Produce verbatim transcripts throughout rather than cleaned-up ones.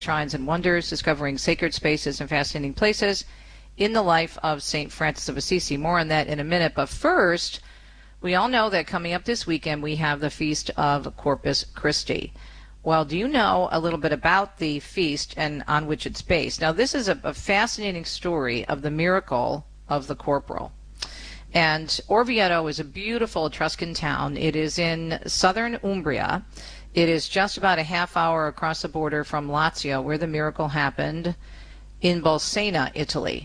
shrines and wonders, discovering sacred spaces and fascinating places in the life of Saint Francis of Assisi. More on that in a minute. But first, we all know that coming up this weekend, we have the Feast of Corpus Christi. Well, do you know a little bit about the feast and on which it's based? Now, this is a, a fascinating story of the miracle of the corporal. And Orvieto is a beautiful Etruscan town. It is in southern Umbria. It is just about a half hour across the border from Lazio, where the miracle happened, in Bolsena, Italy.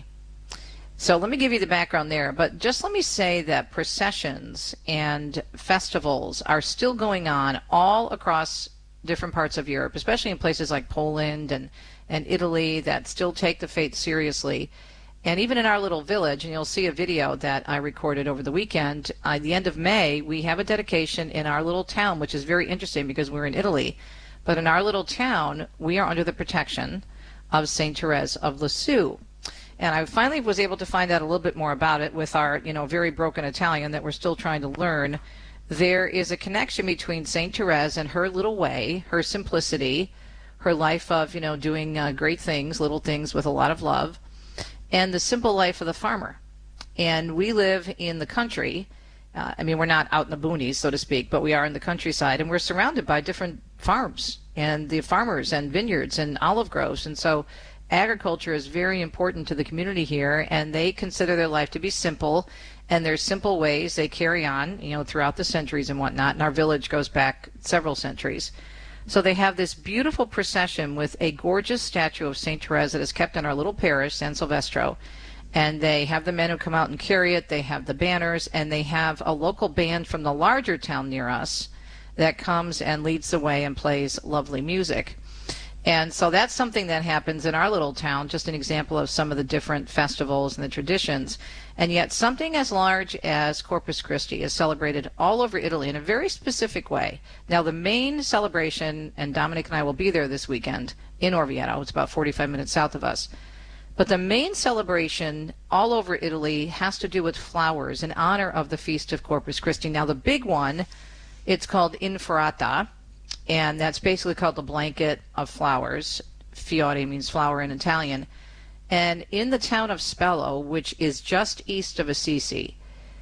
So let me give you the background there, but just let me say that processions and festivals are still going on all across different parts of Europe, especially in places like Poland and, and Italy that still take the faith seriously. And even in our little village, and you'll see a video that I recorded over the weekend, at the end of May, we have a dedication in our little town, which is very interesting because we're in Italy. But in our little town, we are under the protection of Saint Therese of Lisieux. And I finally was able to find out a little bit more about it with our, you know, very broken Italian that we're still trying to learn. There is a connection between Saint Therese and her little way, her simplicity, her life of, you know, doing uh, great things, little things with a lot of love, and the simple life of the farmer. And we live in the country. Uh, I mean, we're not out in the boonies, so to speak, but we are in the countryside, and we're surrounded by different farms and the farmers and vineyards and olive groves. And so agriculture is very important to the community here, and they consider their life to be simple, and there's simple ways they carry on, you know, throughout the centuries and whatnot. And our village goes back several centuries. So they have this beautiful procession with a gorgeous statue of Saint Therese that is kept in our little parish, San Silvestro. And they have the men who come out and carry it. They have the banners, and they have a local band from the larger town near us that comes and leads the way and plays lovely music. And so that's something that happens in our little town, just an example of some of the different festivals and the traditions. And yet something as large as Corpus Christi is celebrated all over Italy in a very specific way. Now, the main celebration, and Dominic and I will be there this weekend in Orvieto, it's about forty-five minutes south of us, but the main celebration all over Italy has to do with flowers in honor of the Feast of Corpus Christi. Now, the big one, it's called Inferrata, and that's basically called the blanket of flowers. Fiore means flower in Italian. And in the town of Spello, which is just east of Assisi,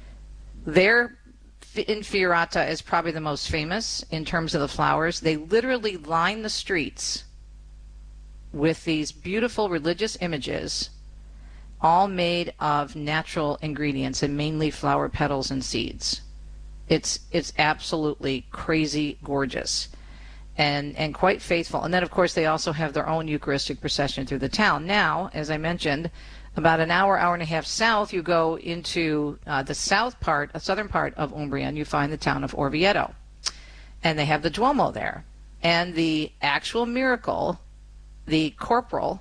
their Inferrata is probably the most famous in terms of the flowers. They literally line the streets with these beautiful religious images, all made of natural ingredients and mainly flower petals and seeds. It's it's absolutely crazy gorgeous and and quite faithful. And then, of course, they also have their own Eucharistic procession through the town. Now, as I mentioned, about an hour, hour and a half south, you go into uh, the south part, a southern part of Umbria, and you find the town of Orvieto. And they have the Duomo there. And the actual miracle, the corporal,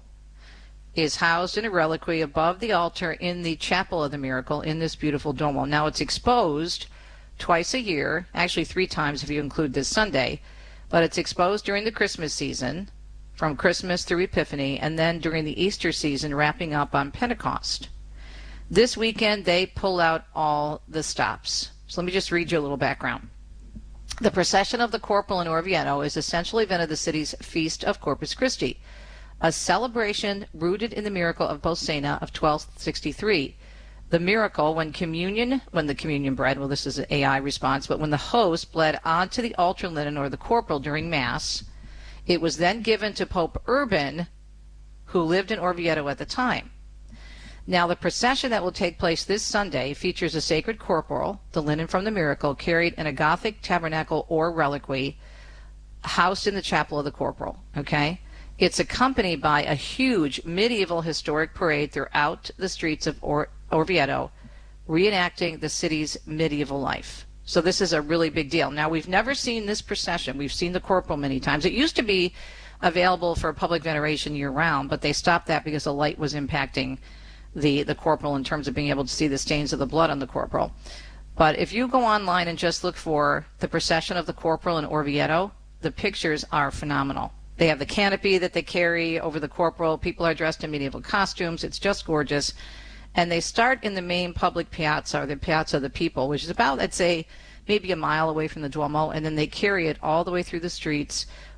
is housed in a reliquary above the altar in the chapel of the miracle in this beautiful Duomo. Now, it's exposed twice a year, actually three times if you include this Sunday, but it's exposed during the Christmas season, from Christmas through Epiphany, and then during the Easter season, wrapping up on Pentecost. This weekend, they pull out all the stops. So let me just read you a little background. The procession of the corporal in Orvieto is a central event of the city's Feast of Corpus Christi, a celebration rooted in the miracle of Bolsena of twelve sixty-three. The miracle, when communion, when the communion bread, well, this is an A I response, but when the host bled onto the altar linen or the corporal during Mass, it was then given to Pope Urban, who lived in Orvieto at the time. Now, the procession that will take place this Sunday features a sacred corporal, the linen from the miracle, carried in a Gothic tabernacle or reliquary, housed in the chapel of the corporal, okay? It's accompanied by a huge medieval historic parade throughout the streets of Or Orvieto, reenacting the city's medieval life. So this is a really big deal. Now, we've never seen this procession. We've seen the corporal many times. It used to be available for public veneration year-round, but they stopped that because the light was impacting the, the corporal in terms of being able to see the stains of the blood on the corporal. But if you go online and just look for the procession of the corporal in Orvieto, the pictures are phenomenal. They have the canopy that they carry over the corporal. People are dressed in medieval costumes. It's just gorgeous. And they start in the main public piazza, or the Piazza of the People, which is about, I'd say, maybe a mile away from the Duomo, and then they carry it all the way through the streets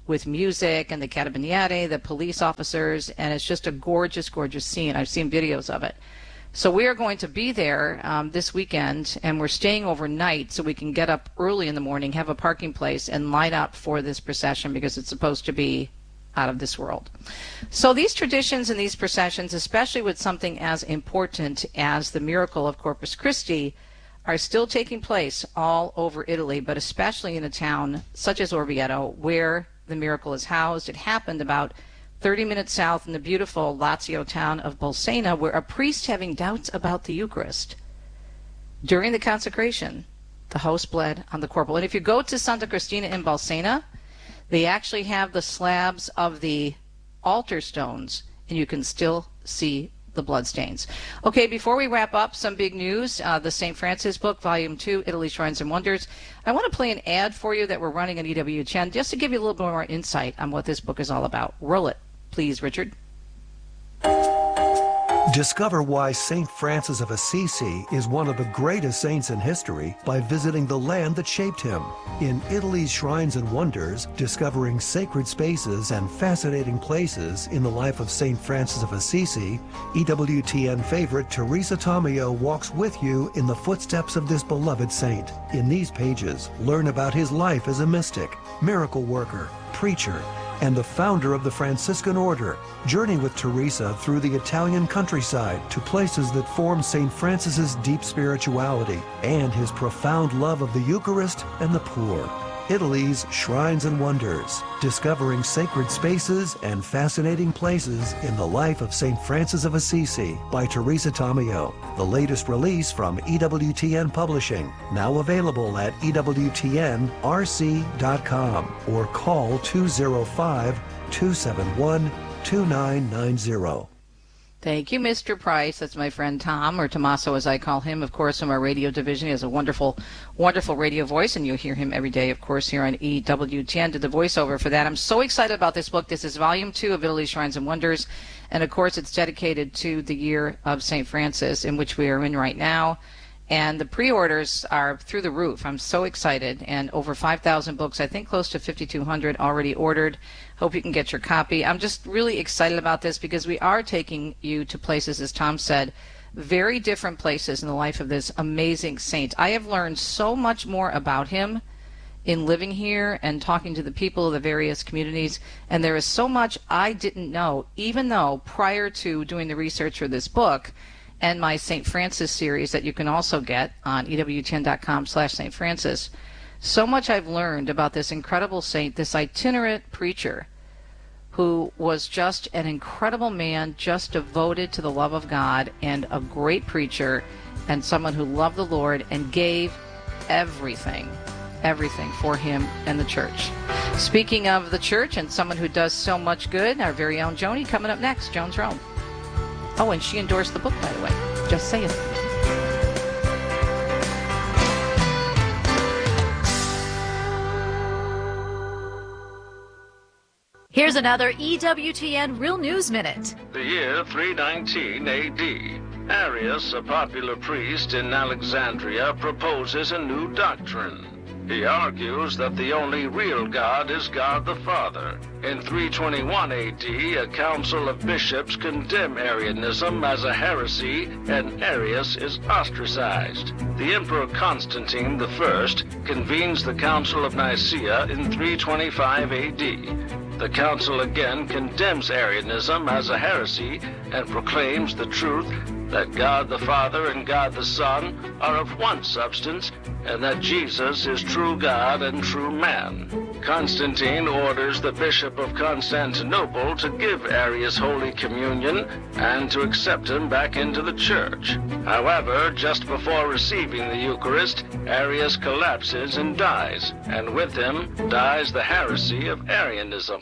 with music and the Carabinieri, the police officers, and it's just a gorgeous, gorgeous scene. I've seen videos of it. So we are going to be there um, this weekend, and we're staying overnight so we can get up early in the morning, have a parking place, and line up for this procession because it's supposed to be out of this world. So these traditions and these processions, especially with something as important as the miracle of Corpus Christi, are still taking place all over Italy, but especially in a town such as Orvieto, where the miracle is housed. It happened about thirty minutes south in the beautiful Lazio town of Bolsena, where a priest having doubts about the Eucharist, during the consecration, the host bled on the corporal. And if you go to Santa Cristina in Bolsena, they actually have the slabs of the altar stones, and you can still see the bloodstains. Okay, before we wrap up, some big news. Uh, the Saint Francis book, Volume two, Italy, Shrines and Wonders. I want to play an ad for you that we're running on E W T N just to give you a little bit more insight on what this book is all about. Roll it, please, Richard. Discover why Saint Francis of Assisi is one of the greatest saints in history by visiting the land that shaped him. In Italy's Shrines and Wonders, discovering sacred spaces and fascinating places in the life of Saint Francis of Assisi, E W T N favorite Teresa Tomeo walks with you in the footsteps of this beloved saint. In these pages, learn about his life as a mystic, miracle worker, preacher, and the founder of the Franciscan Order. Journey with Teresa through the Italian countryside to places that form Saint Francis's deep spirituality and his profound love of the Eucharist and the poor. Italy's Shrines and Wonders, discovering sacred spaces and fascinating places in the life of Saint Francis of Assisi by Teresa Tomeo. The latest release from E W T N Publishing, now available at E W T N R C dot com or call two oh five, two seven one, two nine nine zero. Thank you, Mister Price. That's my friend Tom, or Tommaso as I call him, of course, from our radio division. He has a wonderful, wonderful radio voice, and you'll hear him every day, of course, here on E W T N. Did the voiceover for that. I'm so excited about this book. This is Volume two of Italy, Shrines and Wonders, and of course it's dedicated to the year of Saint Francis, in which we are in right now. And the pre-orders are through the roof. I'm so excited. And over five thousand books, I think close to fifty-two hundred already ordered. Hope you can get your copy. I'm just really excited about this because we are taking you to places, as Tom said, very different places in the life of this amazing saint. I have learned so much more about him in living here and talking to the people of the various communities. And there is so much I didn't know, even though prior to doing the research for this book, and my Saint Francis series that you can also get on E W T N dot com slash Saint Francis. So much I've learned about this incredible saint, this itinerant preacher who was just an incredible man, just devoted to the love of God, and a great preacher, and someone who loved the Lord and gave everything, everything for him and the church. Speaking of the church and someone who does so much good, our very own Joni coming up next, Jones Rome. Oh, and she endorsed the book, by the way. Just saying. Here's another E W T N Real News Minute. The year three nineteen A D. Arius, a popular priest in Alexandria, proposes a new doctrine. He argues that the only real God is God the Father. In three twenty-one A D, a council of bishops condemn Arianism as a heresy, and Arius is ostracized. The Emperor Constantine the First convenes the Council of Nicaea in three twenty-five A D. The council again condemns Arianism as a heresy and proclaims the truth that God the Father and God the Son are of one substance, and that Jesus is true God and true man. Constantine orders the Bishop of Constantinople to give Arius Holy Communion and to accept him back into the church. However, just before receiving the Eucharist, Arius collapses and dies, and with him dies the heresy of Arianism.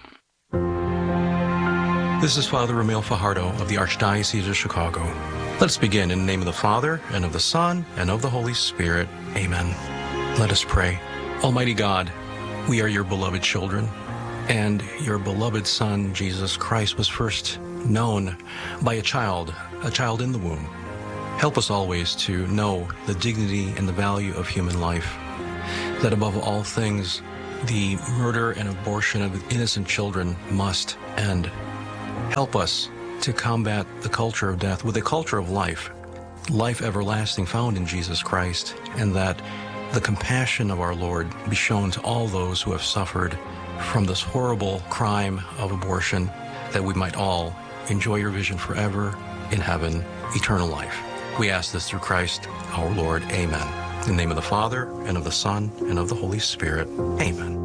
This is Father Ramil Fajardo of the Archdiocese of Chicago. Let's begin in the name of the Father, and of the Son, and of the Holy Spirit. Amen. Let us pray. Almighty God, we are your beloved children, and your beloved Son, Jesus Christ, was first known by a child, a child in the womb. Help us always to know the dignity and the value of human life, that above all things, the murder and abortion of innocent children must end. Help us to combat the culture of death with a culture of life, life everlasting found in Jesus Christ, and that the compassion of our Lord be shown to all those who have suffered from this horrible crime of abortion, that we might all enjoy your vision forever in heaven, eternal life. We ask this through Christ our Lord. Amen. In the name of the Father, and of the Son, and of the Holy Spirit. Amen.